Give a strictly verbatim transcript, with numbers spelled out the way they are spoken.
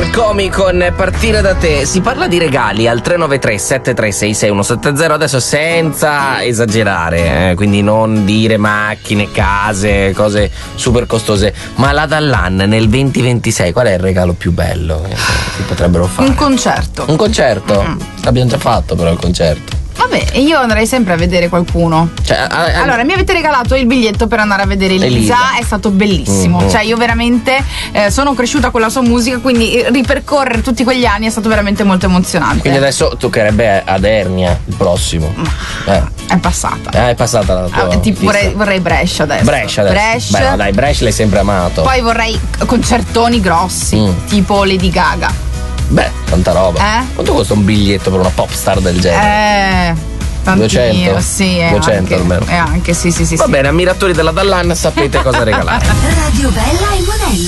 Comi con Partire da te. Si parla di regali al tre nove tre sette tre sei sei uno sette zero, adesso senza esagerare, eh, quindi non dire macchine, case, cose super costose, ma la Dallan nel duemilaventisei qual è il regalo più bello che si potrebbero fare? Un concerto. Un concerto? Mm-hmm. L'abbiamo già fatto però il concerto. Vabbè, io andrei sempre a vedere qualcuno. Cioè, a, a, allora, mi avete regalato il biglietto per andare a vedere Elisa, Elisa. È stato bellissimo. Mm-hmm. Cioè, io veramente eh, sono cresciuta con la sua musica, quindi ripercorrere tutti quegli anni è stato veramente molto emozionante. Quindi adesso toccherebbe ad Ernia il prossimo. Eh. È passata. Eh, è passata la tua ah, tipo vorrei, vorrei Brescia adesso. Brescia adesso. Brescia. Beh, no, dai, Brescia l'hai sempre amato. Poi vorrei concertoni grossi, mm. tipo Lady Gaga. Beh, tanta roba. Eh? Quanto costa un biglietto per una pop star del genere? Eh. Tantino, duecento? Sì, è duecento anche, almeno. È anche, sì, sì, sì. Va sì. bene, ammiratori della Dallan, sapete cosa regalare. Radio Bella e Monello.